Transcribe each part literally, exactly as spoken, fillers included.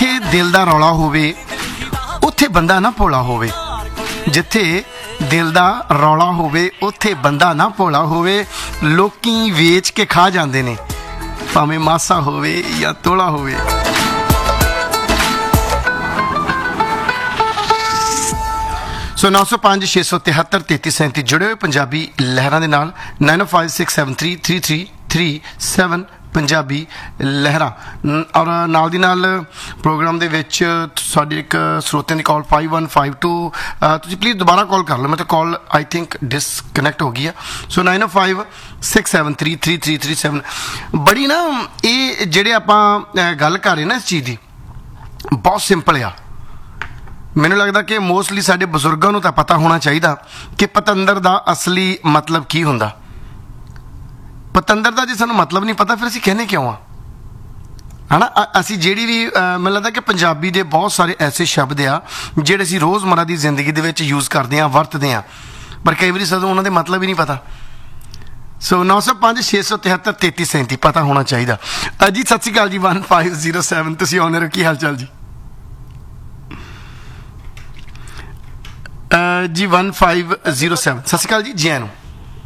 जिथे दिल दा रौला होवे उत्थे बंदा ना भोला होवे, जिथे दिल दा रौला होवे उत्थे बंदा ना भोला होवे। लोकी वेच के खा जांदे ने भावें मासा होवे या तोला होवे। सो नौ सौ पाँच छे सौ तिहत्तर तेती सैंती जुड़े हुए पंजाबी लहरां दे नाल नाइन ओ five six seven three three three three seven Punjabi लहरां। और नाल दी नाल प्रोग्राम दे विच साडी एक स्रोतिਆਂ ਦੀ call five one five to तुसीं प्लीज़ दोबारा कॉल कर लो, मैं तो कॉल आई थिंक डिसकनैक्ट हो गई है। सो नाइन ओ five six seven three three three three seven बड़ी ना ये ਜਿਹੜੇ ਆਪਾਂ ਗੱਲ ਕਰ ਰਹੇ ਨਾ ਇਸ ਚੀਜ਼ ਦੀ बहुत सिंपल आ। ਮੈਨੂੰ ਲੱਗਦਾ ਕਿ ਮੋਸਟਲੀ ਸਾਡੇ ਬਜ਼ੁਰਗਾਂ ਨੂੰ ਤਾਂ ਪਤਾ ਹੋਣਾ ਚਾਹੀਦਾ ਕਿ ਪਤੰਦਰ ਦਾ ਅਸਲੀ ਮਤਲਬ ਕੀ ਹੁੰਦਾ। ਪਤੰਦਰ ਦਾ ਜੇ ਸਾਨੂੰ ਮਤਲਬ ਨਹੀਂ ਪਤਾ ਫਿਰ ਅਸੀਂ ਕਹਿੰਦੇ ਕਿਉਂ ਆ, ਹੈ ਨਾ। ਅਸੀਂ ਜਿਹੜੀ ਵੀ ਮੈਨੂੰ ਲੱਗਦਾ ਕਿ ਪੰਜਾਬੀ ਦੇ ਬਹੁਤ ਸਾਰੇ ਐਸੇ ਸ਼ਬਦ ਆ ਜਿਹੜੇ ਅਸੀਂ ਰੋਜ਼ਮਰਾ ਦੀ ਜ਼ਿੰਦਗੀ ਦੇ ਵਿੱਚ ਯੂਜ਼ ਕਰਦੇ ਹਾਂ, ਵਰਤਦੇ ਹਾਂ, ਪਰ ਕਈ ਵਾਰੀ ਸਾਨੂੰ ਉਹਨਾਂ ਦੇ ਮਤਲਬ ਹੀ ਨਹੀਂ ਪਤਾ। ਸੋ ਨੌ ਸੌ ਪੰਜ ਛੇ ਸੌ ਤਿਹੱਤਰ ਤੇਤੀ ਸੈਂਤੀ ਪਤਾ ਹੋਣਾ ਚਾਹੀਦਾ। ਜੀ ਸਤਿ ਸ਼੍ਰੀ ਅਕਾਲ ਜੀ ਵਨ ਫਾਈਵ ਜ਼ੀਰੋ ਸੈਵਨ ਤੁਸੀਂ ਆਉਂਦੇ ਰਹੋ, ਕੀ ਹਾਲ ਚਾਲ ਜੀ? ਜੀ वन फाइव जीरो सैवन सत श्री अकाल जी, जी आए नो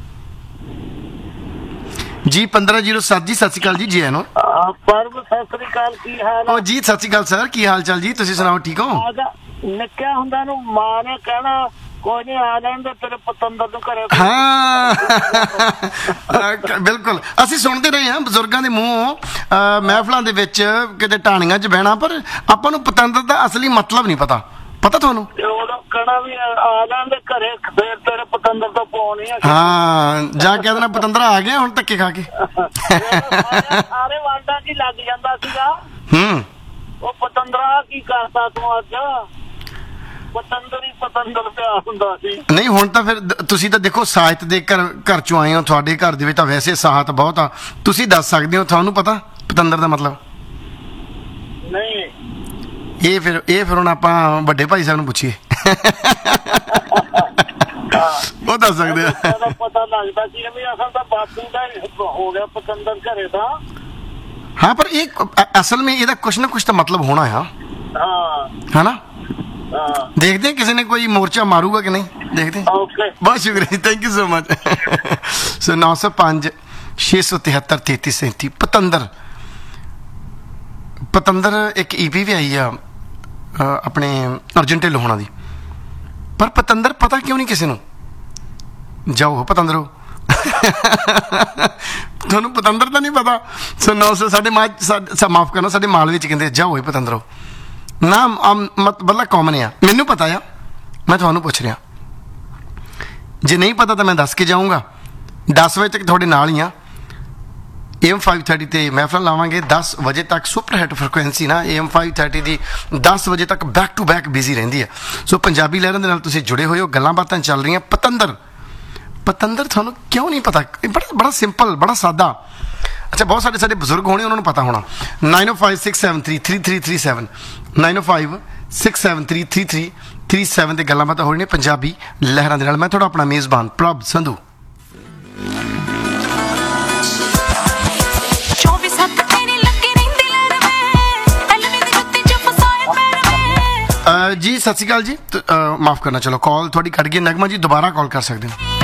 जी पंद्रह जीरो सत्त जी सत श्री अकाल जी, जी आए नो परब सत श्री अकाल की हाल ओ जी सत श्री अकाल सर, की हाल चाल जी? तुसीं सुनाओ, ठीक हो? निक्का हुंदा नूं मां ने कहना कोई नहीं आ लैण दे तेरे पतंदर नूं घरे। हाँ बिल्कुल ਅਸੀਂ ਸੁਣਦੇ ਰਹੇ ਹਾਂ ਬਜ਼ੁਰਗਾਂ ਦੇ ਮੂੰਹੋਂ ਮਹਿਫਲਾਂ ਦੇ ਵਿੱਚ ਕਿਤੇ ਢਾਣੀਆਂ 'ਚ ਬਹਿਣਾ, ਪਰ ਆਪਾਂ ਨੂੰ ਪਤੰਦਰ ਦਾ ਅਸਲੀ ਮਤਲਬ ਨਹੀਂ ਪਤਾ। ਪਤਾ ਤੁਹਾਨੂੰ? ਕਹਿਣਾ ਵੀ ਆ ਲੈਣ ਦੇ ਘਰੇ ਫੇਰ ਤੇਰੇ ਪਤੰਦਰ ਤੋਂ ਪਾਉਣੀ ਆ। ਹਾਂ ਜਾ ਕਹਿ ਦੇਣਾ ਪਤੰਦਰ ਆ ਗਿਆ ਹੁਣ ਧੱਕੇ ਖਾ ਕੇ। ਸਾਰੇ ਵਾਂਡਾ ਕੀ ਲੱਗ ਜਾਂਦਾ ਸੀਗਾ। ਹੂੰ ਉਹ ਪਤੰਦਰਾ ਕੀ ਕਰਤਾ ਤੂੰ ਅੱਜ? ਪਤੰਦਰ ਹੀ ਪਤੰਦਰ ਪਿਆ ਹੁੰਦਾ ਸੀ। ਨਹੀਂ ਹੁਣ ਤਾਂ ਫਿਰ ਤੁਸੀਂ ਤਾਂ ਦੇਖੋ ਸਾਹਿਤ ਦੇ ਘਰ ਘਰ ਚੋਂ ਆਏ ਹੋ, ਤੁਹਾਡੇ ਘਰ ਦੇ ਵਿੱਚ ਤਾਂ ਵੈਸੇ ਸਾਹਿਤ ਬਹੁਤ ਆ, ਤੁਸੀਂ ਦੱਸ ਸਕਦੇ ਹੋ, ਤੁਹਾਨੂੰ ਪਤਾ ਪਤੰਦਰ ਦਾ ਮਤਲਬ? ਨਹੀਂ ਇਹ ਫਿਰ ਇਹ ਫਿਰ ਹੁਣ ਆਪਾਂ ਵੱਡੇ ਭਾਈ ਸਾਹਿਬ ਨੂੰ ਪੁੱਛੀਏ, ਉਹ ਦੱਸ ਸਕਦੇ ਆ। ਪਤਾ ਲੱਗਦਾ ਸੀ ਵੀ ਅਸਲ ਤਾਂ ਬਾਪੂ ਦਾ ਹੋ ਗਿਆ ਪਤੰਦਰ ਘਰੇ ਦਾ। ਹਾਂ ਪਰ ਇਹ ਅਸਲ ਵਿੱਚ ਇਹਦਾ ਕੁਛ ਨਾ ਕੁਛ ਤਾਂ ਮਤਲਬ ਹੋਣਾ ਆ। ਹਾਂ ਹੈ ਨਾ। ਦੇਖਦੇ ਕਿਸੇ ਨੇ ਕੋਈ ਮੋਰਚਾ ਮਾਰੂਗਾ ਕਿ ਨਹੀਂ, ਦੇਖਦੇ। ਬਹੁਤ ਸ਼ੁਕਰੀਆ ਜੀ, ਥੈਂਕ ਯੂ ਸੋ ਮਚ। ਸੋ ਨੌ ਸੌ ਪੰਜ ਛੇ ਸੌ ਤਿਹੱਤਰ ਤੇਤੀ ਸੈਂਤੀ ਪਤੰਦਰ। ਪਤੰਦਰ ਇੱਕ ਈ ਪੀ ਵੀ ਆਈ ਆ ਆਪਣੇ ਅਰਜਨ ਢਿੱਲੋਂ ਹੋਣਾ ਦੀ, ਪਰ ਪਤੰਦਰ ਪਤਾ ਕਿਉਂ ਨਹੀਂ ਕਿਸੇ ਨੂੰ? ਜਾਓ ਪਤੰਦਰੋ, ਤੁਹਾਨੂੰ ਪਤੰਦਰ ਤਾਂ ਨਹੀਂ ਪਤਾ। ਸੋ ਨੌ ਸੌ ਸਾਡੇ ਮਾਝ ਮਾਫ ਕਰਨਾ ਸਾਡੇ ਮਾਲਵੇ 'ਚ ਕਹਿੰਦੇ ਜਾਓ ਹੋਏ ਪਤੰਦਰੋ ਨਾ ਮਤਲਬ ਕਾਮਨ ਆ। ਮੈਨੂੰ ਪਤਾ ਆ, ਮੈਂ ਤੁਹਾਨੂੰ ਪੁੱਛ ਰਿਹਾ। ਜੇ ਨਹੀਂ ਪਤਾ ਤਾਂ ਮੈਂ ਦੱਸ ਕੇ ਜਾਊਂਗਾ। ਦਸ ਵਜੇ ਤੱਕ ਤੁਹਾਡੇ ਨਾਲ ਹੀ ਆ। ਏ ਐਮ फाइव थर्टी ਤੇ ਮਹਿਫਲ ਲਾਵਾਂਗੇ ਦਸ ਵਜੇ ਤੱਕ। ਸੁਪਰ ਹਿੱਟ ਫ੍ਰੀਕੁਐਂਸੀ ਨਾ ਏ ਐਮ फाइव थर्टी ਦੀ ਦਸ ਵਜੇ ਤੱਕ ਬੈਕ ਟੂ ਬੈਕ ਬਿਜ਼ੀ ਰਹਿੰਦੀ ਹੈ। ਸੋ ਪੰਜਾਬੀ ਲਹਿਰਾਂ ਦੇ ਨਾਲ ਤੁਸੀਂ ਜੁੜੇ ਹੋਏ ਹੋ, ਗੱਲਾਂ ਬਾਤਾਂ ਚੱਲ ਰਹੀਆਂ। ਪਤੰਦਰ ਪਤੰਦਰ ਤੁਹਾਨੂੰ ਕਿਉਂ ਨਹੀਂ ਪਤਾ? ਬੜਾ ਬੜਾ ਸਿੰਪਲ, ਬੜਾ ਸਾਦਾ। ਅੱਛਾ ਬਹੁਤ ਸਾਡੇ ਸਾਡੇ ਬਜ਼ੁਰਗ ਹੋਣੇ, ਉਹਨਾਂ ਨੂੰ ਪਤਾ ਹੋਣਾ। ਨਾਈਨ ਓ five six seven three three three three seven nine ਓ five six seven three three three three seven 'ਤੇ ਗੱਲਾਂ ਬਾਤਾਂ ਹੋ ਰਹੀਆਂ ਪੰਜਾਬੀ ਲਹਿਰਾਂ ਦੇ ਨਾਲ। ਮੈਂ ਤੁਹਾਡਾ ਆਪਣਾ ਮੇਜ਼ਬਾਨ ਪ੍ਰਭ ਸੰਧੂ। जी सत श्री अकाल जी, माफ़ करना, चलो कॉल थोड़ी कट गई। नगमा जी दोबारा कॉल कर सकते हो।